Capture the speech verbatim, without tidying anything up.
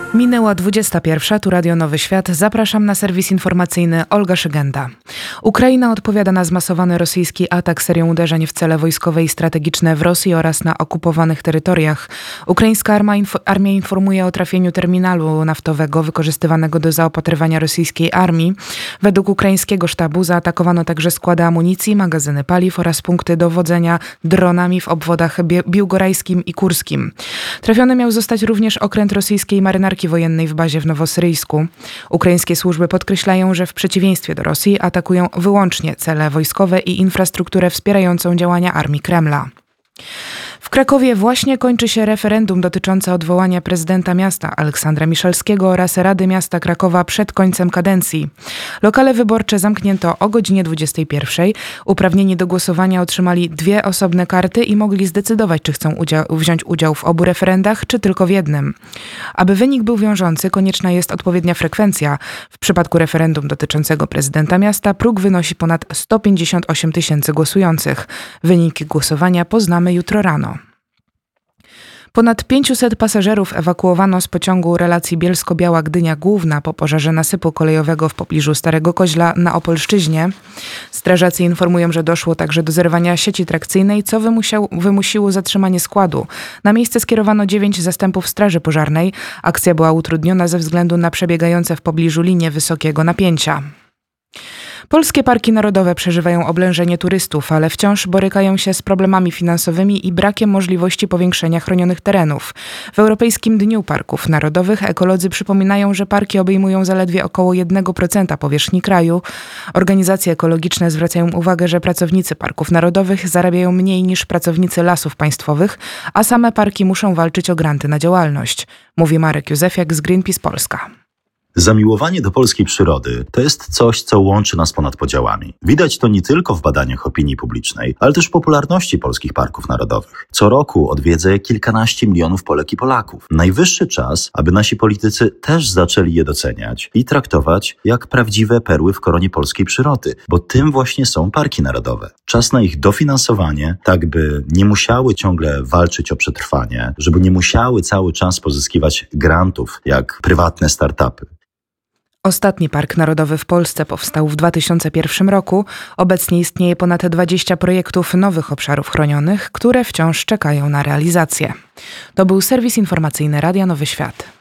Minęła dwudziesta pierwsza, tu Radio Nowy Świat. Zapraszam na serwis informacyjny Olga Szygenda. Ukraina odpowiada na zmasowany rosyjski atak serią uderzeń w cele wojskowe i strategiczne w Rosji oraz na okupowanych terytoriach. Ukraińska arma inf- armia informuje o trafieniu terminalu naftowego wykorzystywanego do zaopatrywania rosyjskiej armii. Według ukraińskiego sztabu zaatakowano także składy amunicji, magazyny paliw oraz punkty dowodzenia dronami w obwodach Bie- biłgorajskim i kurskim. Trafiony miał zostać również okręt rosyjskiej marynarki wojennej w bazie w Nowosyryjsku. Ukraińskie służby podkreślają, że w przeciwieństwie do Rosji atakują wyłącznie cele wojskowe i infrastrukturę wspierającą działania armii Kremla. W Krakowie właśnie kończy się referendum dotyczące odwołania prezydenta miasta Aleksandra Miszalskiego oraz Rady Miasta Krakowa przed końcem kadencji. Lokale wyborcze zamknięto o godzinie dwudziestej pierwszej. Uprawnieni do głosowania otrzymali dwie osobne karty i mogli zdecydować, czy chcą udział, wziąć udział w obu referendach, czy tylko w jednym. Aby wynik był wiążący, konieczna jest odpowiednia frekwencja. W przypadku referendum dotyczącego prezydenta miasta próg wynosi ponad sto pięćdziesiąt osiem tysięcy głosujących. Wyniki głosowania poznamy jutro rano. Ponad pięciuset pasażerów ewakuowano z pociągu relacji Bielsko-Biała Gdynia Główna po pożarze nasypu kolejowego w pobliżu Starego Koźla na Opolszczyźnie. Strażacy informują, że doszło także do zerwania sieci trakcyjnej, co wymusiał, wymusiło zatrzymanie składu. Na miejsce skierowano dziewięć zastępów straży pożarnej. Akcja była utrudniona ze względu na przebiegające w pobliżu linie wysokiego napięcia. Polskie parki narodowe przeżywają oblężenie turystów, ale wciąż borykają się z problemami finansowymi i brakiem możliwości powiększenia chronionych terenów. W Europejskim Dniu Parków Narodowych ekolodzy przypominają, że parki obejmują zaledwie około jeden procent powierzchni kraju. Organizacje ekologiczne zwracają uwagę, że pracownicy parków narodowych zarabiają mniej niż pracownicy lasów państwowych, a same parki muszą walczyć o granty na działalność, mówi Marek Józefiak z Greenpeace Polska. Zamiłowanie do polskiej przyrody to jest coś, co łączy nas ponad podziałami. Widać to nie tylko w badaniach opinii publicznej, ale też w popularności polskich parków narodowych. Co roku odwiedza je kilkanaście milionów Polek i Polaków. Najwyższy czas, aby nasi politycy też zaczęli je doceniać i traktować jak prawdziwe perły w koronie polskiej przyrody, bo tym właśnie są parki narodowe. Czas na ich dofinansowanie, tak by nie musiały ciągle walczyć o przetrwanie, żeby nie musiały cały czas pozyskiwać grantów jak prywatne startupy. Ostatni Park Narodowy w Polsce powstał w dwa tysiące pierwszym roku. Obecnie istnieje ponad dwadzieścia projektów nowych obszarów chronionych, które wciąż czekają na realizację. To był serwis informacyjny Radia Nowy Świat.